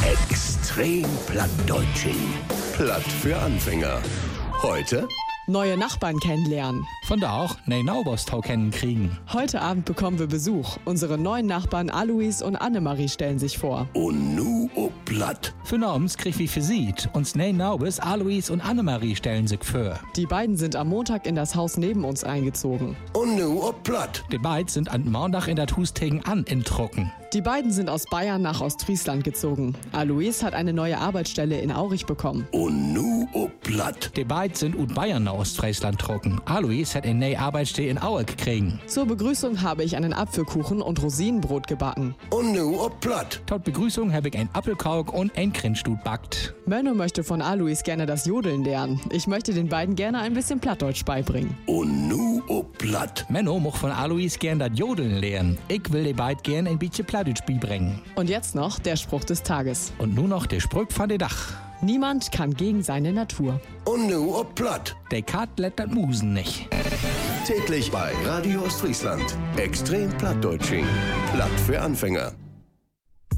Extrem Plattdeutsching. Platt für Anfänger. Heute neue Nachbarn kennenlernen. Von da auch ne Nauberstau kennenkriegen. Heute Abend bekommen wir Besuch. Unsere neuen Nachbarn Alois und Annemarie stellen sich vor. und nu o Platt. Für Norms krieg wie für sieht. Uns ne Naubes, Alois und Annemarie stellen sich vor. Die beiden sind am Montag in das Haus neben uns eingezogen. Und nu o Platt. Die beiden sind an Montag in dat Hus tegen an in Trocken. Die beiden sind aus Bayern nach Ostfriesland gezogen. Alois hat eine neue Arbeitsstelle in Aurich bekommen. Und nu o Platt. Die beiden sind ut Bayern nach Ostfriesland trocken. Alois hat eine Arbeitsstelle in Aue gekriegen. Zur Begrüßung habe ich einen Apfelkuchen und Rosinenbrot gebacken. Und nu o Platt. Tot Begrüßung habe ich ein Apfelkauk und ein Grinstut backt. Mönno möchte von Alois gerne das Jodeln lernen. Ich möchte den beiden gerne ein bisschen Plattdeutsch beibringen. Und nu o Platt. Menno mocht von Alois gern dat Jodeln lernen. Ich will die beiden gern ein bisschen Plattdeutsch beibringen. Und jetzt noch der Spruch des Tages. Und nun noch der Sprüch von de Dach. Niemand kann gegen seine Natur. Und nu o Platt. Der Kat lädt dat Musen nicht. Täglich bei Radio Ostfriesland. Extrem Plattdeutsching. Platt für Anfänger.